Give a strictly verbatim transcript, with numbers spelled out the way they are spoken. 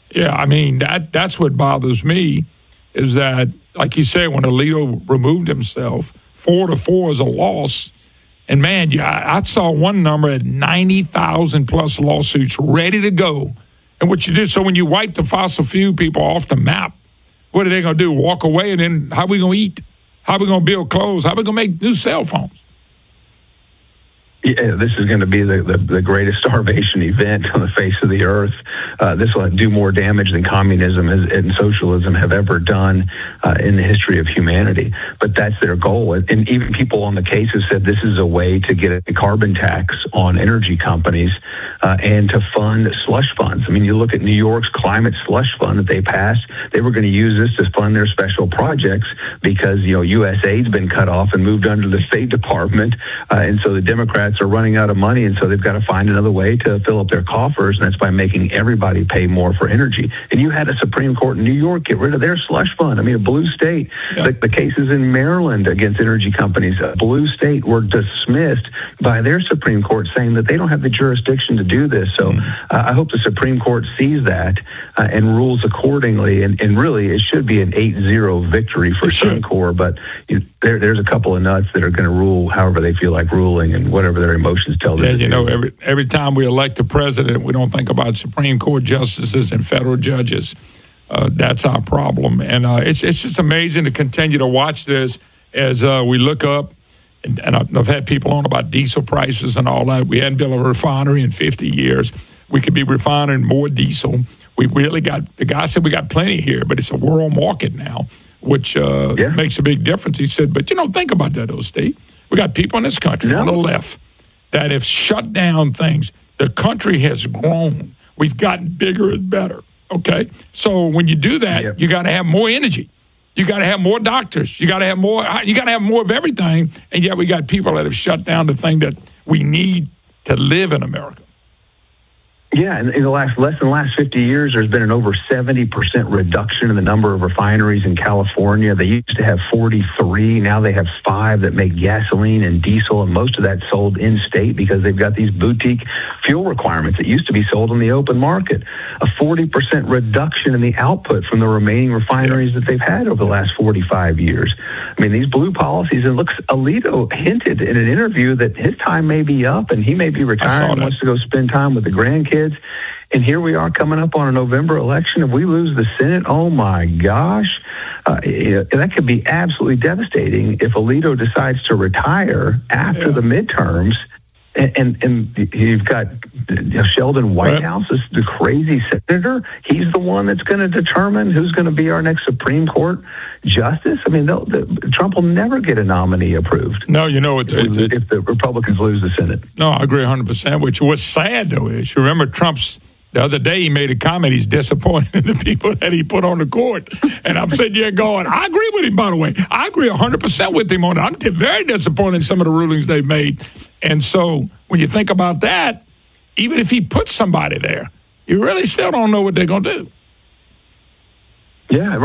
Yeah, I mean, that that's what bothers me is that, like you said, when Alito removed himself, four to four is a loss. And, man, yeah, I, I saw one number at ninety thousand plus lawsuits ready to go. And what you did, so when you wipe the fossil fuel people off the map, what are they going to do, walk away, and then how are we going to eat? How are we going to build clothes? How are we going to make new cell phones? Yeah, this is going to be the, the, the greatest starvation event on the face of the earth. Uh, this will do more damage than communism has, and socialism have ever done uh, in the history of humanity. But that's their goal. And even people on the case have said this is a way to get a carbon tax on energy companies uh, and to fund slush funds. I mean, you look at New York's climate slush fund that they passed. They were going to use this to fund their special projects because, you know, U S A Id's been cut off and moved under the State Department. Uh, and so the Democrats are running out of money, and so they've got to find another way to fill up their coffers, and that's by making everybody pay more for energy. And you had a Supreme Court in New York get rid of their slush fund. I mean, a blue state. Yeah. The, the cases in Maryland against energy companies, a blue state, were dismissed by their Supreme Court, saying that they don't have the jurisdiction to do this. So mm. uh, I hope the Supreme Court sees that uh, and rules accordingly. And, and really, it should be an eight zero victory for Suncor, but you know, there, there's a couple of nuts that are going to rule however they feel like ruling and whatever their emotions tell them. Yeah, to you do. know, every every time we elect a president, we don't think about Supreme Court justices and federal judges. Uh, that's our problem, and uh, it's it's just amazing to continue to watch this as uh, we look up. And, and I've had people on about diesel prices and all that. We hadn't built a refinery in fifty years. We could be refining more diesel. We really got the guy said we got plenty here, but it's a world market now, which uh, yeah. makes a big difference. He said, but you know, think about that, though, Steve. We got people in this country no. on the left that have shut down things. The country has grown. We've gotten bigger and better, okay? So when you do that, yep. you got to have more energy. You got to have more doctors. You got to have more. You got to have more of everything, and yet we got people that have shut down the thing that we need to live in America. Yeah, in, in the last less than the last fifty years, there's been an over seventy percent reduction in the number of refineries in California. They used to have forty-three. Now they have five that make gasoline and diesel, and most of that's sold in-state because they've got these boutique fuel requirements that used to be sold in the open market. A forty percent reduction in the output from the remaining refineries that they've had over the last forty-five years. I mean, these blue policies, and looks, Alito hinted in an interview that his time may be up and he may be retired and wants to go spend time with the grandkids. And here we are coming up on a November election. If we lose the Senate, oh my gosh, uh, that could be absolutely devastating if Alito decides to retire after yeah. the midterms. And, and, and you've got you know, Sheldon Whitehouse, is the crazy senator. He's the one that's going to determine who's going to be our next Supreme Court justice. I mean, the, Trump will never get a nominee approved. No, you know what? If, if the Republicans lose the Senate. No, I agree one hundred percent. Which what's sad though is, you remember Trump's. The other day, he made a comment. He's disappointed in the people that he put on the court. And I'm sitting here going, I agree with him, by the way. I agree one hundred percent with him on it. I'm very disappointed in some of the rulings they've made. And so when you think about that, even if he puts somebody there, you really still don't know what they're going to do. Yeah, right.